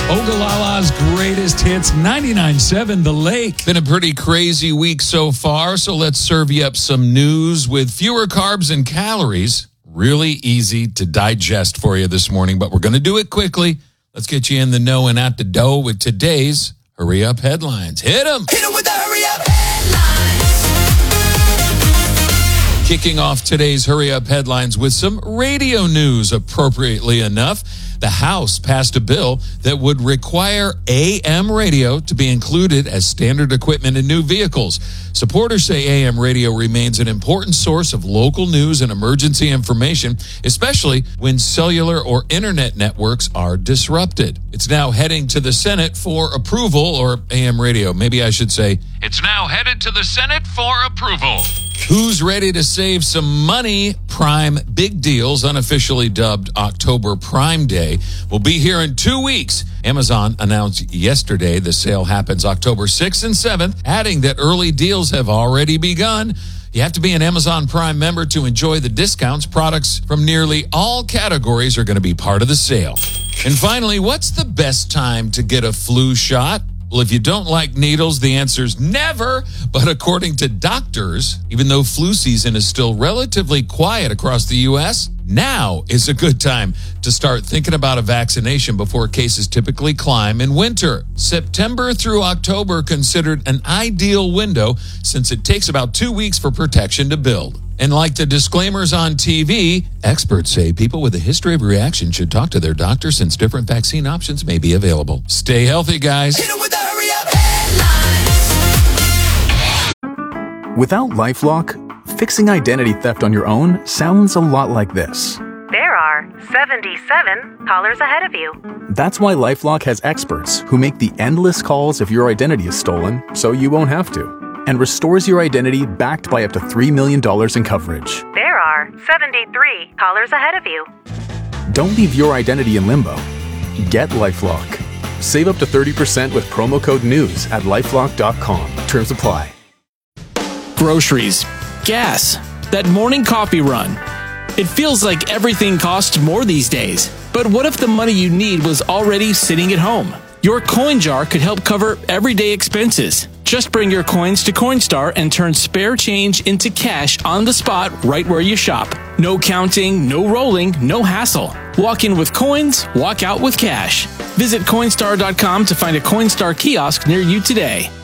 Ogallala's greatest hits, 99.7 The Lake. Been a pretty crazy week so far, so let's serve you up some news with fewer carbs and calories. Really easy to digest for you this morning, but we're going to do it quickly. Let's get you in the know and out the dough with today's Hurry Up Headlines. Hit them! Hit them with the Hurry Up Headlines! Kicking off today's Hurry Up Headlines with some radio news, appropriately enough. The House passed a bill that would require AM radio to be included as standard equipment in new vehicles. Supporters say AM radio remains an important source of local news and emergency information, especially when cellular or internet networks are disrupted. It's now heading to the Senate for approval, or AM radio. Maybe I should say, it's now headed to the Senate for approval. Who's ready to save some money? Prime Big Deals, unofficially dubbed October Prime Day, will be here in 2 weeks. Amazon announced yesterday the sale happens October 6th and 7th, adding that early deals have already begun. You have to be an Amazon Prime member to enjoy the discounts. Products from nearly all categories are going to be part of the sale. And finally, what's the best time to get a flu shot? Well, if you don't like needles, the answer's never. But according to doctors, even though flu season is still relatively quiet across the U.S., now is a good time to start thinking about a vaccination before cases typically climb in winter. September through October considered an ideal window since it takes about 2 weeks for protection to build. And like the disclaimers on TV, experts say people with a history of reaction should talk to their doctor since different vaccine options may be available. Stay healthy, guys. Hit them with the Hurry Up Headlines! Without LifeLock, fixing identity theft on your own sounds a lot like this. There are 77 callers ahead of you. That's why LifeLock has experts who make the endless calls if your identity is stolen, so you won't have to, and restores your identity backed by up to $3 million in coverage. There are 73 callers ahead of you. Don't leave your identity in limbo. Get LifeLock. Save up to 30% with promo code NEWS at LifeLock.com. Terms apply. Groceries, gas, that morning coffee run. It feels like everything costs more these days. But what if the money you need was already sitting at home? Your coin jar could help cover everyday expenses. Just bring your coins to Coinstar and turn spare change into cash on the spot right where you shop. No counting, no rolling, no hassle. Walk in with coins, walk out with cash. Visit Coinstar.com to find a Coinstar kiosk near you today.